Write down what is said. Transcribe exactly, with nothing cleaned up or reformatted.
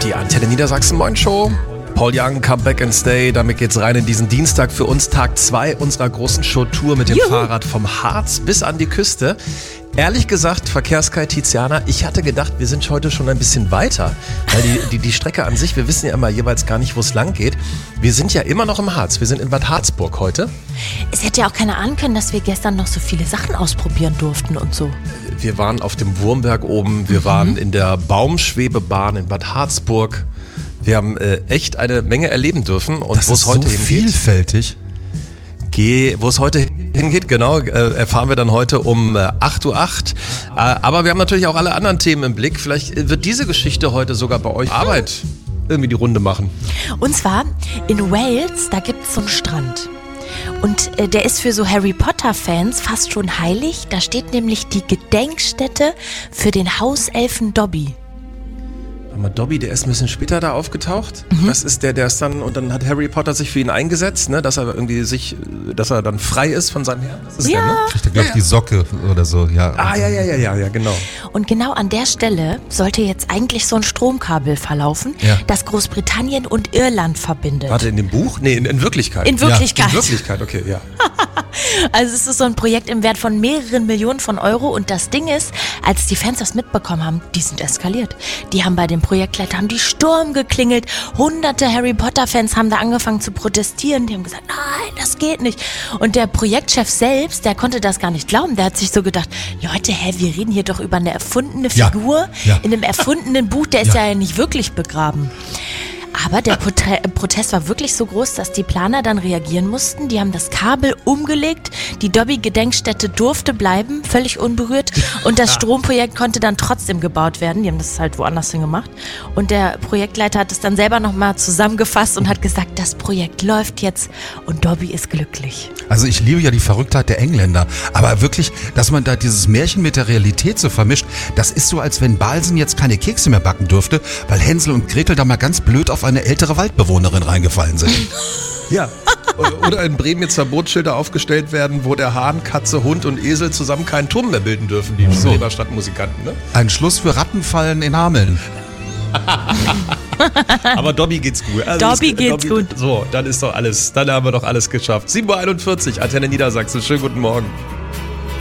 Die Antenne Niedersachsen Moin Show. Paul Young, Come Back and Stay. Damit geht's rein in diesen Dienstag. Für uns Tag zwei unserer großen Showtour mit dem Juhu. Fahrrad vom Harz bis an die Küste. Ehrlich gesagt, Verkehrskai Tiziana, ich hatte gedacht, wir sind heute schon ein bisschen weiter. Weil die, die, die Strecke an sich, wir wissen ja immer jeweils gar nicht, wo es lang geht. Wir sind ja immer noch im Harz. Wir sind in Bad Harzburg heute. Es hätte ja auch keiner ahnen können, dass wir gestern noch so viele Sachen ausprobieren durften und so. Wir waren auf dem Wurmberg oben. Wir mhm. waren in der Baumschwebebahn in Bad Harzburg. Wir haben äh, echt eine Menge erleben dürfen. Und das ist so heute vielfältig. Geh, wo es heute hingeht, genau, äh, erfahren wir dann heute um äh, acht Uhr acht. Äh, aber wir haben natürlich auch alle anderen Themen im Blick. Vielleicht wird diese Geschichte heute sogar bei euch Arbeit irgendwie die Runde machen. Und zwar in Wales, da gibt es so einen Strand. Und äh, der ist für so Harry Potter-Fans fast schon heilig. Da steht nämlich die Gedenkstätte für den Hauselfen Dobby. Aber Dobby, der ist ein bisschen später da aufgetaucht. Mhm. Das ist der, der ist dann, und dann hat Harry Potter sich für ihn eingesetzt, ne, dass er irgendwie sich, dass er dann frei ist von seinem Herrn. Das ist ja. der, ne? Kriegt er, glaube ich, die Socke oder so, ja. Ah, ja, ja, ja, ja, ja, genau. Und genau an der Stelle sollte jetzt eigentlich so ein Stromkabel verlaufen, ja. das Großbritannien und Irland verbindet. Warte, in dem Buch? Nee, in, in Wirklichkeit. In Wirklichkeit. Ja, in Wirklichkeit, okay, ja. Also es ist so ein Projekt im Wert von mehreren Millionen von Euro und das Ding ist, als die Fans das mitbekommen haben, die sind eskaliert. Die haben bei dem Projektleiter haben die Sturm geklingelt. Hunderte Harry Potter Fans haben da angefangen zu protestieren. Die haben gesagt, nein, das geht nicht. Und der Projektchef selbst, der konnte das gar nicht glauben. Der hat sich so gedacht, Leute, hä, wir reden hier doch über eine erfundene Figur ja. Ja. in einem erfundenen Buch, der ist ja, ja nicht wirklich begraben. Aber der Protest war wirklich so groß, dass die Planer dann reagieren mussten. Die haben das Kabel umgelegt. Die Dobby-Gedenkstätte durfte bleiben, völlig unberührt. Und das Stromprojekt konnte dann trotzdem gebaut werden. Die haben das halt woanders hin gemacht. Und der Projektleiter hat es dann selber nochmal zusammengefasst und hat gesagt, das Projekt läuft jetzt und Dobby ist glücklich. Also ich liebe ja die Verrücktheit der Engländer. Aber wirklich, dass man da dieses Märchen mit der Realität so vermischt, das ist so, als wenn Balsen jetzt keine Kekse mehr backen dürfte, weil Hänsel und Gretel da mal ganz blöd auf eine ältere Waldbewohnerin reingefallen sind. Ja. Oder in Bremen jetzt Verbotsschilder aufgestellt werden, wo der Hahn, Katze, Hund und Esel zusammen keinen Turm mehr bilden dürfen, die so. Leberstadtmusikanten, ne? Ein Schluss für Rattenfallen in Hameln. Aber Dobby geht's gut. Also Dobby geht's Dobby, gut. So, dann ist doch alles, dann haben wir doch alles geschafft. sieben Uhr einundvierzig, Antenne Niedersachsen. Schönen guten Morgen.